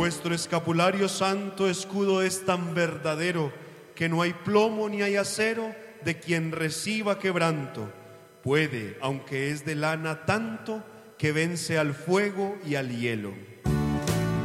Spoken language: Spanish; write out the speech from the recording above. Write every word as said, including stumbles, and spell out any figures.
vuestro escapulario santo escudo es tan verdadero que no hay plomo ni hay acero de quien reciba quebranto. Puede, aunque es de lana tanto, que vence al fuego y al hielo.